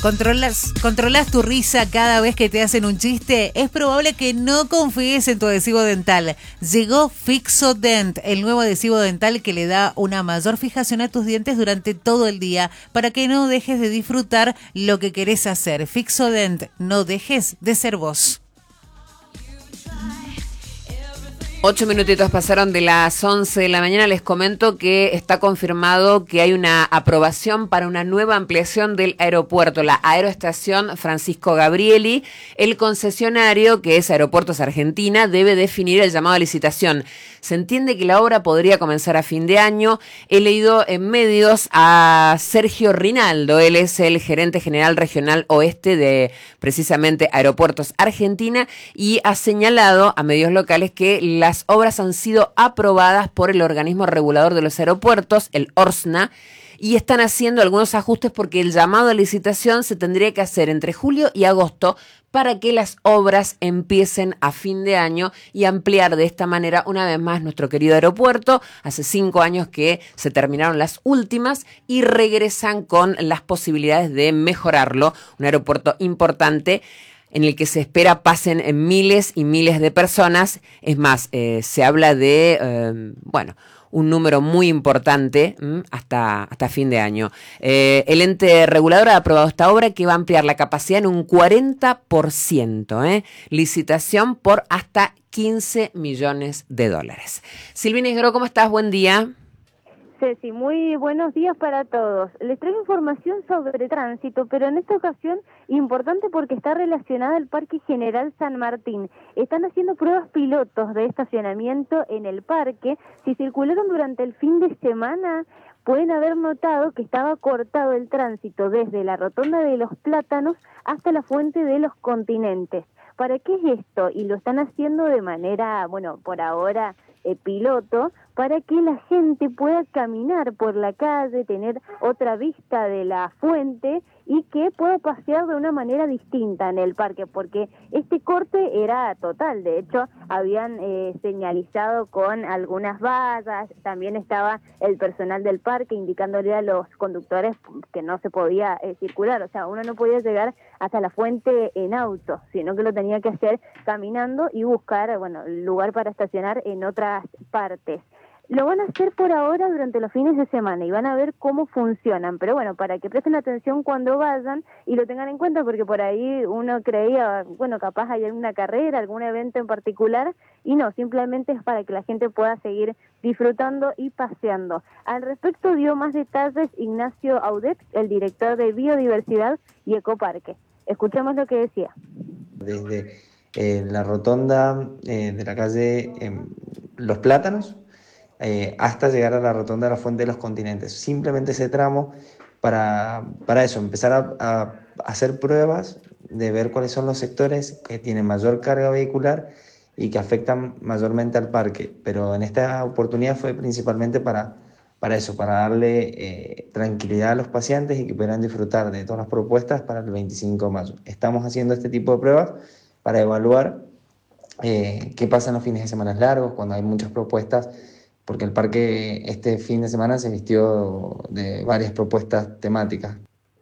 ¿Controlas tu risa cada vez que te hacen un chiste? Es probable que no confíes en tu adhesivo dental. Llegó Fixodent, el nuevo adhesivo dental que le da una mayor fijación a tus dientes durante todo el día para que no dejes de disfrutar lo que querés hacer. Fixodent, no dejes de ser vos. 8 minutitos pasaron de las 11 de la mañana. Les comento que está confirmado que hay una aprobación para una nueva ampliación del aeropuerto, la Aeroestación Francisco Gabrieli. El concesionario, que es Aeropuertos Argentina, debe definir el llamado a licitación. Se entiende que la obra podría comenzar a fin de año. He leído en medios a Sergio Rinaldo, él es el gerente general regional oeste de precisamente Aeropuertos Argentina, y ha señalado a medios locales que las obras han sido aprobadas por el organismo regulador de los aeropuertos, el ORSNA, y están haciendo algunos ajustes porque el llamado a licitación se tendría que hacer entre julio y agosto para que las obras empiecen a fin de año y ampliar de esta manera una vez más nuestro querido aeropuerto. Hace 5 años que se terminaron las últimas y regresan con las posibilidades de mejorarlo. Un aeropuerto importante en el que se espera pasen miles y miles de personas. Es más, se habla de, un número muy importante hasta fin de año. El ente regulador ha aprobado esta obra que va a ampliar la capacidad en un 40%. Licitación por hasta 15 millones de dólares. Silvina Isgro, ¿cómo estás? Buen día. Ceci, muy buenos días para todos. Les traigo información sobre tránsito, pero en esta ocasión importante porque está relacionada al Parque General San Martín. Están haciendo pruebas pilotos de estacionamiento en el parque. Si circularon durante el fin de semana, pueden haber notado que estaba cortado el tránsito desde la Rotonda de los Plátanos hasta la Fuente de los Continentes. ¿Para qué es esto? Y lo están haciendo de manera, por ahora piloto, para que la gente pueda caminar por la calle, tener otra vista de la fuente y que pueda pasear de una manera distinta en el parque, porque este corte era total. De hecho, habían señalizado con algunas vallas, también estaba el personal del parque indicándole a los conductores que no se podía circular, o sea, uno no podía llegar hasta la fuente en auto, sino que lo tenía que hacer caminando y buscar, lugar para estacionar en otras partes. Lo van a hacer por ahora durante los fines de semana y van a ver cómo funcionan, pero para que presten atención cuando vayan y lo tengan en cuenta, porque por ahí uno creía, capaz hay alguna carrera, algún evento en particular, y no, simplemente es para que la gente pueda seguir disfrutando y paseando. Al respecto dio más detalles Ignacio Audet, el director de Biodiversidad y Ecoparque. Escuchemos lo que decía. Desde la rotonda de la calle Los Plátanos, hasta llegar a la rotonda de la Fuente de los Continentes. Simplemente ese tramo para eso, empezar a hacer pruebas de ver cuáles son los sectores que tienen mayor carga vehicular y que afectan mayormente al parque. Pero en esta oportunidad fue principalmente para eso, para darle tranquilidad a los paseantes y que pudieran disfrutar de todas las propuestas para el 25 de mayo. Estamos haciendo este tipo de pruebas para evaluar qué pasa en los fines de semana largos, cuando hay muchas propuestas, porque el parque este fin de semana se vistió de varias propuestas temáticas.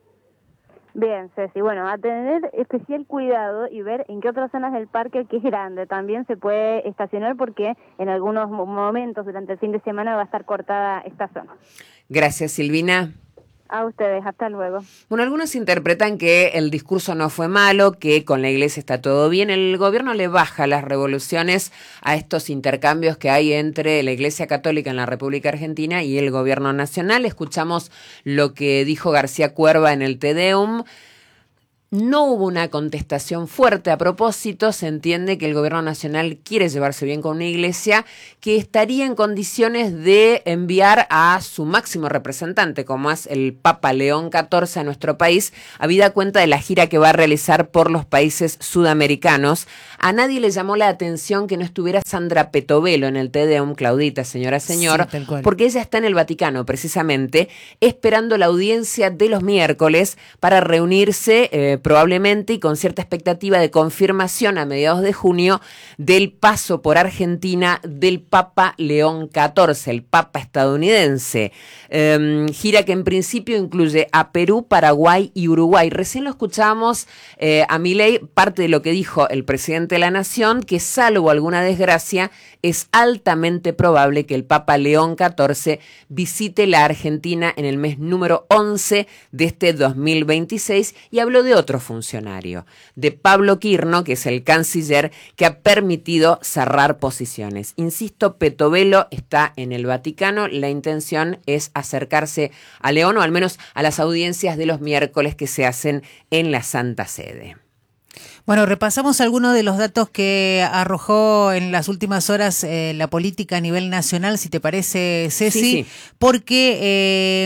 Bien, Ceci, a tener especial cuidado y ver en qué otras zonas del parque, que es grande, también se puede estacionar, porque en algunos momentos durante el fin de semana va a estar cortada esta zona. Gracias, Silvina. A ustedes, hasta luego. Algunos interpretan que el discurso no fue malo, que con la iglesia está todo bien. El gobierno le baja las revoluciones a estos intercambios que hay entre la Iglesia Católica en la República Argentina y el gobierno nacional. Escuchamos lo que dijo García Cuerva en el Te Deum. No hubo una contestación fuerte a propósito. Se entiende que el gobierno nacional quiere llevarse bien con una iglesia que estaría en condiciones de enviar a su máximo representante, como es el Papa León XIV a nuestro país, habida cuenta de la gira que va a realizar por los países sudamericanos. A nadie le llamó la atención que no estuviera Sandra Petovelo en el Te Deum, Claudita, señora, señor, sí, porque ella está en el Vaticano, precisamente, esperando la audiencia de los miércoles para reunirse probablemente y con cierta expectativa de confirmación a mediados de junio del paso por Argentina del Papa León XIV, el Papa estadounidense. Gira que en principio incluye a Perú, Paraguay y Uruguay. Recién lo escuchamos a Milei, parte de lo que dijo el presidente de la Nación, que salvo alguna desgracia, es altamente probable que el Papa León XIV visite la Argentina en el mes número 11 de este 2026, y habló de otro funcionario, de Pablo Quirno, que es el canciller que ha permitido cerrar posiciones. Insisto, Petovelo está en el Vaticano, la intención es acercarse a León, o al menos a las audiencias de los miércoles que se hacen en la Santa Sede. Bueno, repasamos algunos de los datos que arrojó en las últimas horas la política a nivel nacional, si te parece, Ceci, sí. Porque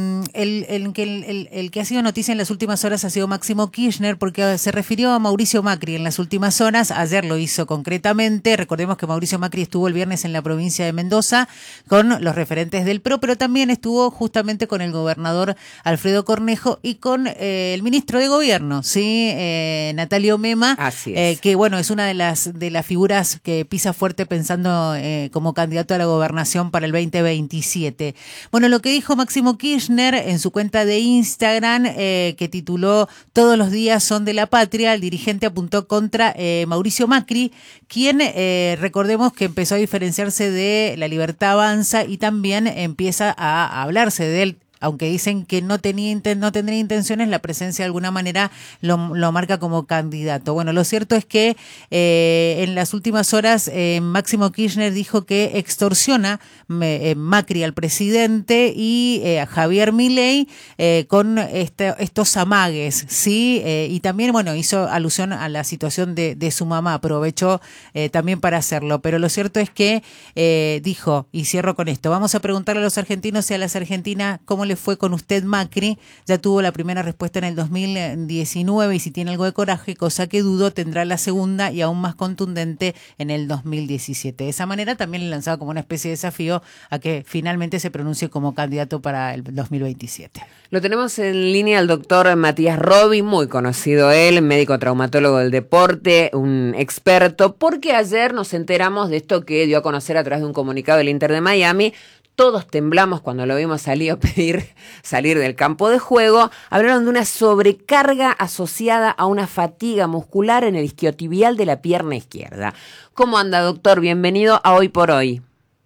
el que ha sido noticia en las últimas horas ha sido Máximo Kirchner, porque se refirió a Mauricio Macri en las últimas horas. Ayer lo hizo concretamente. Recordemos que Mauricio Macri estuvo el viernes en la provincia de Mendoza con los referentes del PRO, pero también estuvo justamente con el gobernador Alfredo Cornejo y con el ministro de Gobierno, ¿sí? Natalio Mema, Así es. que bueno, es una de las figuras que pisa fuerte pensando como candidato a la gobernación para el 2027. Bueno, lo que dijo Máximo Kirchner en su cuenta de Instagram, que tituló "Todos los días son de la patria", el dirigente apuntó contra Mauricio Macri, quien recordemos que empezó a diferenciarse de La Libertad Avanza y también empieza a hablarse de él. Aunque dicen que no tendría intenciones, la presencia de alguna manera lo marca como candidato. Bueno, lo cierto es que en las últimas horas Máximo Kirchner dijo que extorsiona Macri al presidente y a Javier Milei con estos amagues, ¿sí? Y también, bueno, hizo alusión a la situación de su mamá, aprovechó también para hacerlo. Pero lo cierto es que dijo, y cierro con esto, vamos a preguntarle a los argentinos y a las argentinas cómo le fue con usted, Macri. Ya tuvo la primera respuesta en el 2019 y si tiene algo de coraje, cosa que dudo, tendrá la segunda y aún más contundente en el 2017. De esa manera también le lanzaba como una especie de desafío a que finalmente se pronuncie como candidato para el 2027. Lo tenemos en línea al doctor Matías Robi, muy conocido él, médico traumatólogo del deporte, un experto, porque ayer nos enteramos de esto que dio a conocer a través de un comunicado del Inter de Miami. Todos temblamos cuando lo vimos salir del campo de juego. Hablaron de una sobrecarga asociada a una fatiga muscular en el isquiotibial de la pierna izquierda. ¿Cómo anda, doctor? Bienvenido a Hoy por Hoy.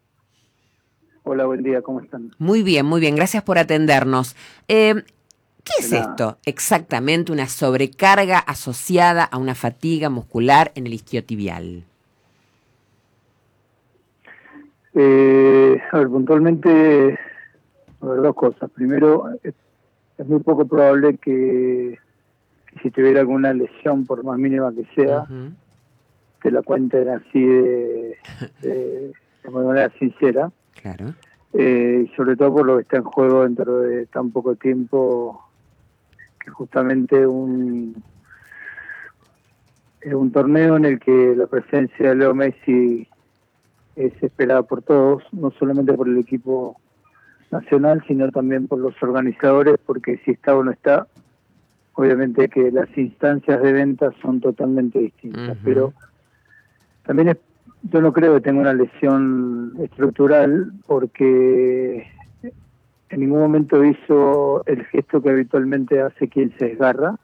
Hola, buen día, ¿cómo están? Muy bien, gracias por atendernos. ¿Qué es esto exactamente, una sobrecarga asociada a una fatiga muscular en el isquiotibial? A ver, puntualmente, a ver, dos cosas. Primero, es muy poco probable que si tuviera alguna lesión, por más mínima que sea, te la cuenten así de manera sincera. Claro. Sobre todo por lo que está en juego dentro de tan poco tiempo, que justamente es un torneo en el que la presencia de Leo Messi es esperada por todos, no solamente por el equipo nacional, sino también por los organizadores, porque si está o no está, obviamente que las instancias de venta son totalmente distintas. Pero también yo no creo que tenga una lesión estructural, porque en ningún momento hizo el gesto que habitualmente hace quien se desgarra.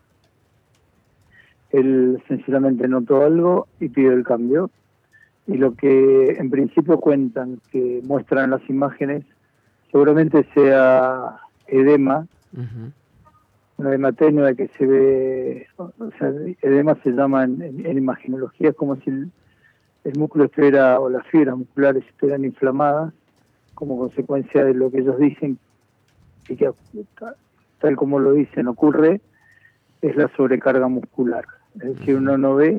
Él sencillamente notó algo y pidió el cambio. Y lo que en principio cuentan, que muestran las imágenes, seguramente sea edema, un edema tenue que se ve, o sea, edema se llama en imagenología, es como si el músculo estuviera, o las fibras musculares estuvieran inflamadas, como consecuencia de lo que ellos dicen, y que tal como lo dicen ocurre, es la sobrecarga muscular. Es decir, uno no ve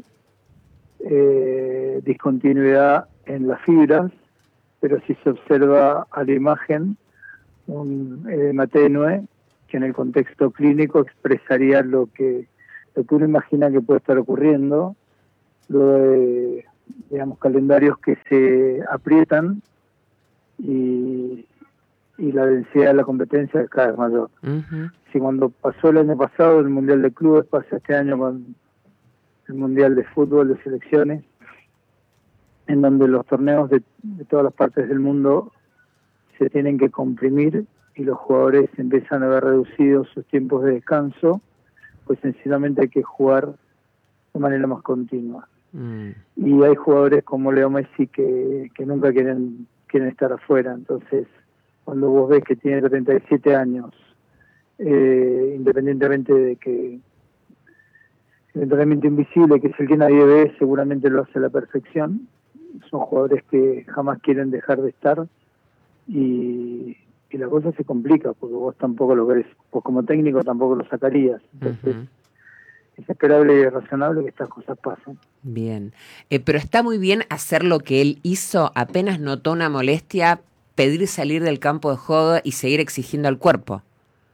discontinuidad en las fibras, pero si se observa a la imagen un edema tenue que en el contexto clínico expresaría lo que uno imagina que puede estar ocurriendo, luego de, digamos, calendarios que se aprietan y la densidad de la competencia es cada vez mayor. Si cuando pasó el año pasado el Mundial de Clubes, pasa este año con el Mundial de Fútbol de selecciones, en donde los torneos de todas las partes del mundo se tienen que comprimir y los jugadores empiezan a ver reducidos sus tiempos de descanso, pues sencillamente hay que jugar de manera más continua. Y hay jugadores como Leo Messi que nunca quieren estar afuera. Entonces, cuando vos ves que tiene 37 años, independientemente de que el entrenamiento invisible, que es el que nadie ve, seguramente lo hace a la perfección. Son jugadores que jamás quieren dejar de estar y la cosa se complica porque vos tampoco lo querés, vos como técnico tampoco lo sacarías. Entonces, es esperable y razonable que estas cosas pasen. Bien, pero está muy bien hacer lo que él hizo, apenas notó una molestia, pedir salir del campo de juego y seguir exigiendo al cuerpo.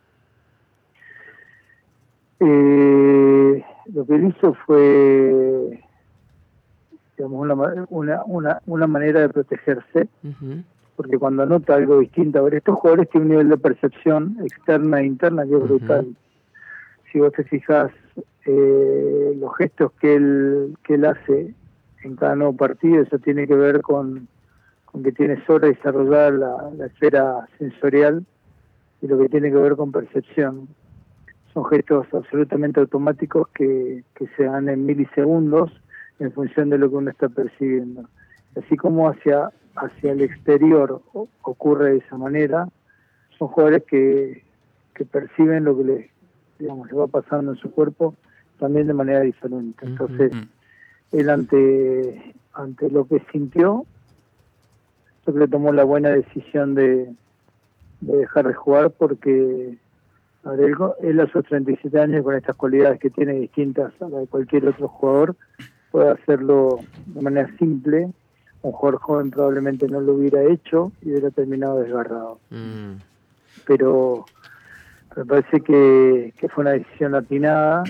Lo que él hizo fue, digamos, una manera de protegerse, porque cuando nota algo distinto, a ver, estos jugadores tienen un nivel de percepción externa e interna que es brutal. Si vos te fijas, los gestos que él hace en cada nuevo partido, eso tiene que ver con que tiene sobre desarrollar la esfera sensorial y lo que tiene que ver con percepción. Son gestos absolutamente automáticos que se dan en milisegundos en función de lo que uno está percibiendo. Así como hacia el exterior ocurre de esa manera, son jugadores que perciben lo que les va pasando en su cuerpo también de manera diferente. Entonces, él ante lo que sintió, yo creo que tomó la buena decisión de dejar de jugar porque a ver, él a sus 37 años, con estas cualidades que tiene distintas a las de cualquier otro jugador, puede hacerlo de manera simple. Un jugador joven probablemente no lo hubiera hecho y hubiera terminado desgarrado. Pero me parece que fue una decisión atinada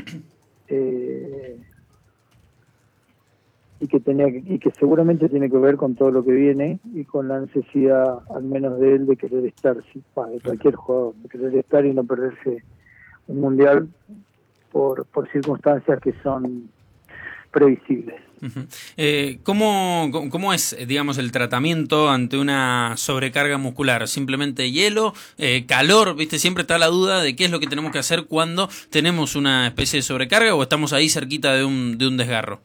y que seguramente tiene que ver con todo lo que viene y con la necesidad, al menos de él, de querer estar, de cualquier jugador, de querer estar y no perderse un mundial por circunstancias que son previsibles. ¿Cómo es, digamos, el tratamiento ante una sobrecarga muscular? ¿Simplemente hielo, calor? ¿Viste? Siempre está la duda de qué es lo que tenemos que hacer cuando tenemos una especie de sobrecarga o estamos ahí cerquita de un desgarro.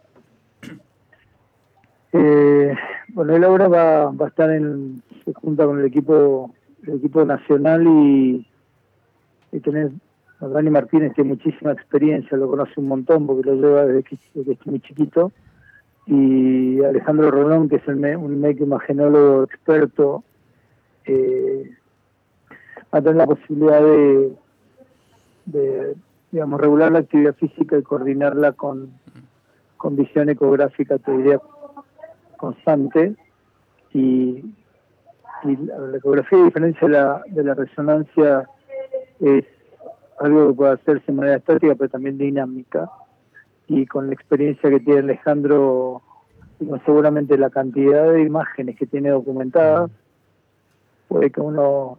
Bueno, él ahora va a estar se junta con el equipo nacional y tener Dani Martínez tiene muchísima experiencia, lo conoce un montón porque lo lleva desde que es muy chiquito, y Alejandro Rolón, que es un médico imagenólogo experto, va a tener la posibilidad de digamos, regular la actividad física y coordinarla con visión ecográfica, te diría, constante, y la ecografía, a diferencia de la resonancia, es algo que puede hacerse de manera estática pero también dinámica, y con la experiencia que tiene Alejandro y con seguramente la cantidad de imágenes que tiene documentadas, puede que uno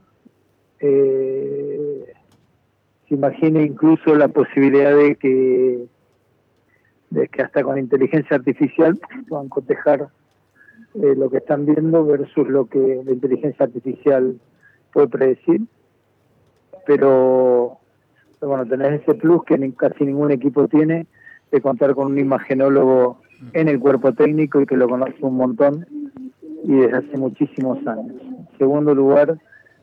se imagine incluso la posibilidad de que hasta con inteligencia artificial puedan cotejar lo que están viendo versus lo que la inteligencia artificial puede predecir. Pero bueno, tenés ese plus que casi ningún equipo tiene, de contar con un imagenólogo en el cuerpo técnico y que lo conoce un montón y desde hace muchísimos años. En segundo lugar,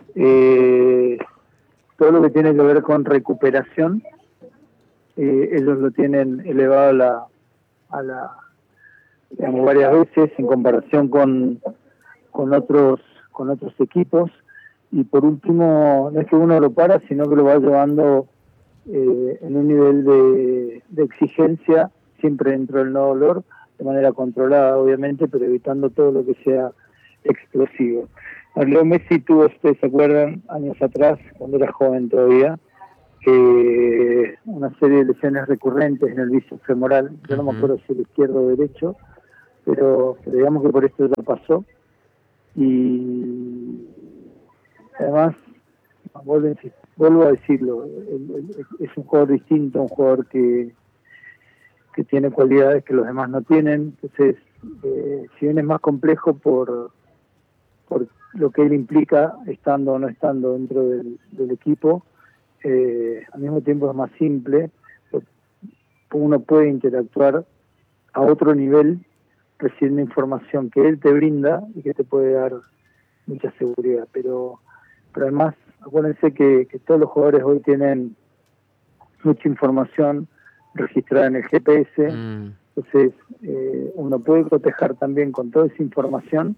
todo lo que tiene que ver con recuperación, ellos lo tienen elevado digamos, varias veces en comparación con otros equipos. Y por último, no es que uno lo para, sino que lo va llevando en un nivel de exigencia, siempre dentro del no dolor, de manera controlada, obviamente, pero evitando todo lo que sea explosivo. Leo Messi tuvo, ustedes se acuerdan, años atrás, cuando era joven todavía, una serie de lesiones recurrentes en el bíceps femoral. Yo no me acuerdo si el izquierdo o derecho, pero digamos que por esto ya pasó. Y Además, vuelvo a decirlo, es un jugador distinto, un jugador que tiene cualidades que los demás no tienen. Entonces, si bien es más complejo por lo que él implica, estando o no estando dentro del equipo, al mismo tiempo es más simple. Uno puede interactuar a otro nivel recibiendo información que él te brinda y que te puede dar mucha seguridad. Pero además, acuérdense que todos los jugadores hoy tienen mucha información registrada en el GPS, entonces uno puede cotejar también con toda esa información,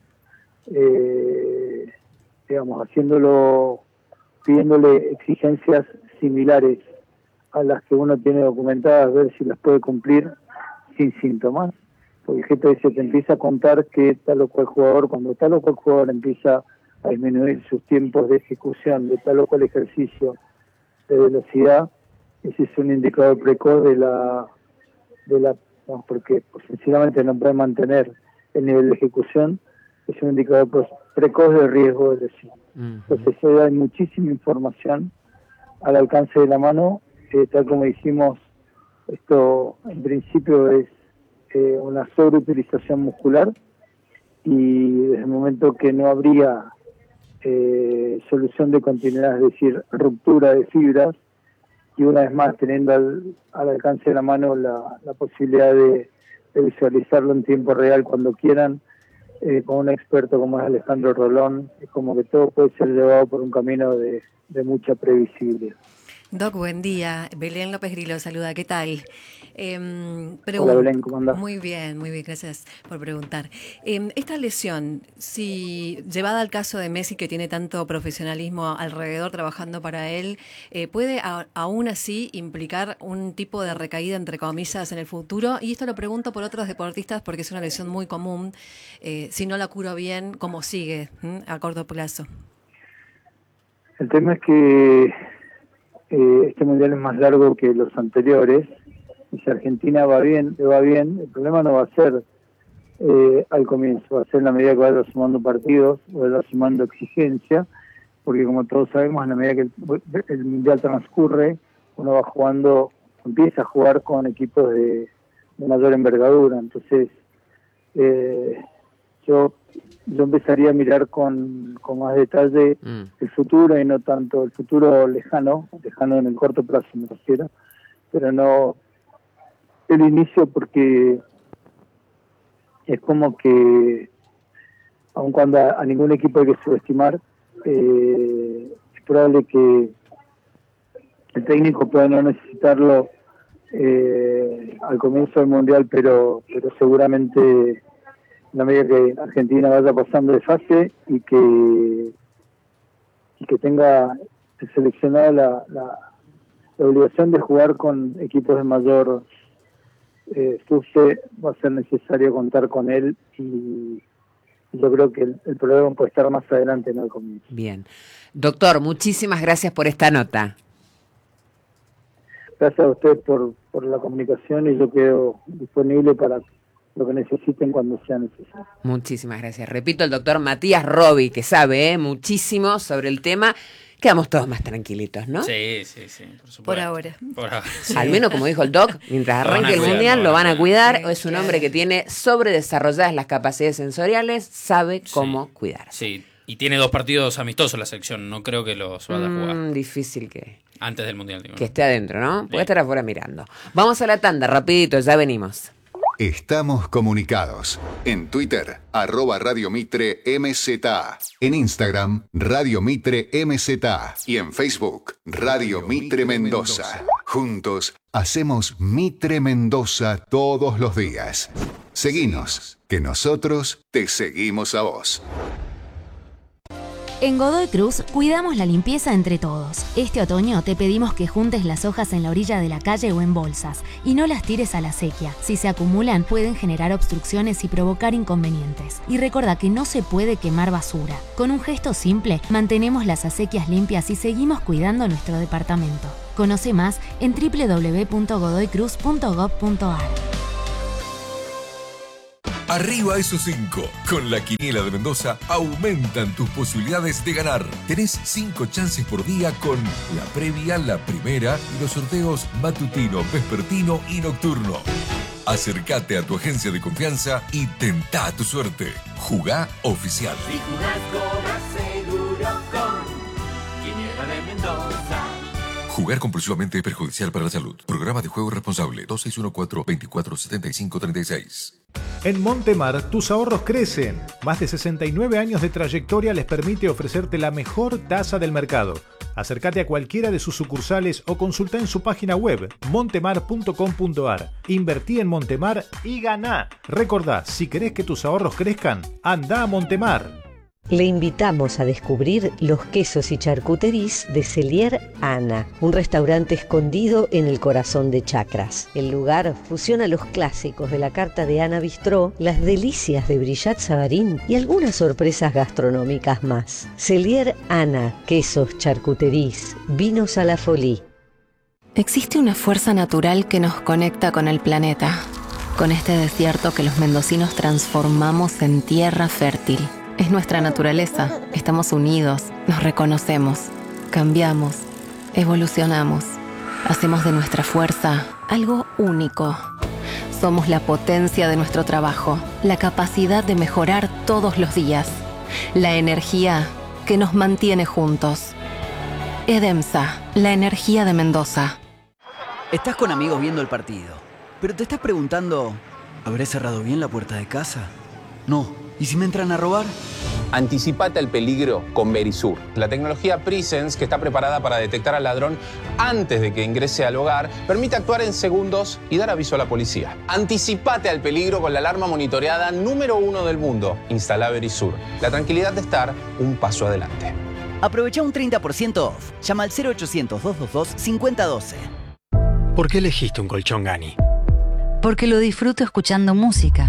digamos, pidiéndole exigencias similares a las que uno tiene documentadas, ver si las puede cumplir sin síntomas, porque el GPS te empieza a contar que tal o cual jugador, cuando tal o cual jugador empieza a disminuir sus tiempos de ejecución de tal o cual ejercicio de velocidad, ese es un indicador precoz de la porque sencillamente no puede mantener el nivel de ejecución, es un indicador precoz de riesgo de lesión. Entonces hay muchísima información al alcance de la mano, tal como dijimos, esto en principio es una sobreutilización muscular, y desde el momento que no habría solución de continuidad, es decir, ruptura de fibras, y una vez más teniendo al alcance de la mano la posibilidad de visualizarlo en tiempo real cuando quieran, con un experto como es Alejandro Rolón, es como que todo puede ser llevado por un camino de mucha previsibilidad. Doc, buen día. Belén López Grillo saluda, ¿qué tal? Hola Belén, ¿cómo andás? Muy bien, gracias por preguntar. Esta lesión, si llevada al caso de Messi, que tiene tanto profesionalismo alrededor trabajando para él, ¿puede aún así implicar un tipo de recaída, entre comillas, en el futuro? Y esto lo pregunto por otros deportistas porque es una lesión muy común. Si no la curo bien, ¿cómo sigue a corto plazo? El tema es que este mundial es más largo que los anteriores, y si Argentina le va bien, el problema no va a ser al comienzo, va a ser en la medida que vaya sumando partidos, vaya sumando exigencia, porque como todos sabemos, en la medida que el mundial transcurre, uno va jugando, empieza a jugar con equipos de mayor envergadura. Entonces yo empezaría a mirar con más detalle el futuro, y no tanto el futuro lejano en el corto plazo me refiero, pero no el inicio, porque es como que, aun cuando a ningún equipo hay que subestimar, es probable que el técnico pueda no necesitarlo al comienzo del mundial, pero seguramente en la medida que Argentina vaya pasando de fase y que tenga seleccionada la obligación de jugar con equipos de mayor fuste, va a ser necesario contar con él, y yo creo que el problema puede estar más adelante, no al comienzo. Bien. Doctor, muchísimas gracias por esta nota. Gracias a usted por la comunicación, y yo quedo disponible para lo que necesiten cuando sea necesario. Muchísimas gracias. Repito, el doctor Matías Robi, que sabe muchísimo sobre el tema. Quedamos todos más tranquilitos, ¿no? Sí, por supuesto. Por ahora. Sí. Al menos, como dijo el doc, mientras arranque el mundial lo van a cuidar. Es un hombre que tiene sobredesarrolladas las capacidades sensoriales, sabe cómo cuidar. Sí, y tiene 2 partidos amistosos la selección, no creo que los vaya a jugar. Difícil que... Antes del mundial, digo. Que esté adentro, ¿no? Puede estar afuera mirando. Vamos a la tanda, rapidito, ya venimos. Estamos comunicados. En Twitter, @Radio Mitre MZA. En Instagram, Radio Mitre MZA. Y en Facebook, Radio Mitre Mendoza. Juntos, hacemos Mitre Mendoza todos los días. Seguinos, que nosotros te seguimos a vos. En Godoy Cruz cuidamos la limpieza entre todos. Este otoño te pedimos que juntes las hojas en la orilla de la calle o en bolsas y no las tires a la sequía. Si se acumulan pueden generar obstrucciones y provocar inconvenientes. Y recuerda que no se puede quemar basura. Con un gesto simple mantenemos las acequias limpias y seguimos cuidando nuestro departamento. Conoce más en www.godoycruz.gov.ar. Arriba esos 5. Con la Quiniela de Mendoza aumentan tus posibilidades de ganar. Tenés 5 chances por día con la previa, la primera y los sorteos matutino, vespertino y nocturno. Acércate a tu agencia de confianza y tentá tu suerte. Jugá oficial. Si jugás cobras seguro con Quiniela de Mendoza. Jugar compulsivamente es perjudicial para la salud. Programa de juego responsable 2614-247536. En Montemar, tus ahorros crecen. Más de 69 años de trayectoria les permite ofrecerte la mejor tasa del mercado. Acércate a cualquiera de sus sucursales o consulta en su página web montemar.com.ar. Invertí en Montemar y ganá. Recordá, si querés que tus ahorros crezcan, anda a Montemar. Le invitamos a descubrir los quesos y charcuteries de Cellier Ana, un restaurante escondido en el corazón de Chacras. El lugar fusiona los clásicos de la carta de Ana Bistró, las delicias de Brillat Savarín y algunas sorpresas gastronómicas más. Cellier Ana, quesos, charcuteries, vinos a la folie. Existe una fuerza natural que nos conecta con el planeta, con este desierto que los mendocinos transformamos en tierra fértil. Es nuestra naturaleza, estamos unidos, nos reconocemos, cambiamos, evolucionamos, hacemos de nuestra fuerza algo único. Somos la potencia de nuestro trabajo, la capacidad de mejorar todos los días, la energía que nos mantiene juntos. EDEMSA, la energía de Mendoza. Estás con amigos viendo el partido, pero te estás preguntando, ¿habré cerrado bien la puerta de casa? No. ¿Y si me entran a robar? Anticipate al peligro con Verisur, la tecnología Presence que está preparada para detectar al ladrón antes de que ingrese al hogar, permite actuar en segundos y dar aviso a la policía. Anticipate al peligro con la alarma monitoreada número 1 del mundo. Instala Verisur, la tranquilidad de estar un paso adelante. Aprovecha un 30% off. Llama al 0800-222-5012. ¿Por qué elegiste un colchón Gani? Porque lo disfruto escuchando música.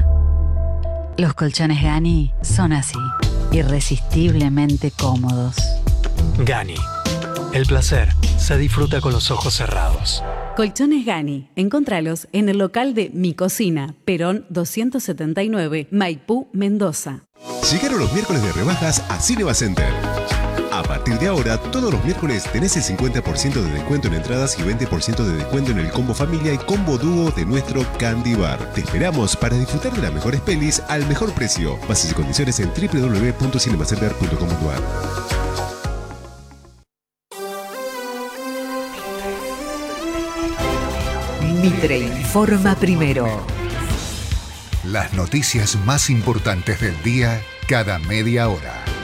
Los colchones Gani son así, irresistiblemente cómodos. Gani. El placer se disfruta con los ojos cerrados. Colchones Gani. Encontralos en el local de Mi Cocina, Perón 279, Maipú, Mendoza. Llegaron los miércoles de rebajas a Cinema Center. A partir de ahora, todos los miércoles tenés el 50% de descuento en entradas y 20% de descuento en el combo familia y combo dúo de nuestro Candy Bar. Te esperamos para disfrutar de las mejores pelis al mejor precio. Bases y condiciones en www.cinemacenter.com.ar. Mitre informa primero. Las noticias más importantes del día cada media hora.